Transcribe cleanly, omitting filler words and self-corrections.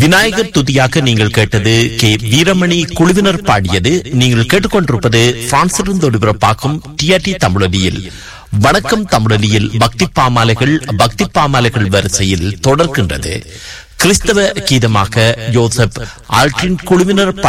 விநாயகர் துதியாக நீங்கள் கேட்டது கே வீரமணி குழுவினர் பாடியது. நீங்கள் கேட்டுக்கொண்டிருப்பது பிரான்சிலிருந்து ஒளிபரப்பாகும் டிஆர்டி தமிழொலியில் வணக்கம் தமிழொலியில் பக்தி பாமாலைகள் வரிசையில் தொடர்கின்றது. கிறிஸ்தவ கீதமாக ஜோசப் ஆல்ட்ரின் குழுவினர்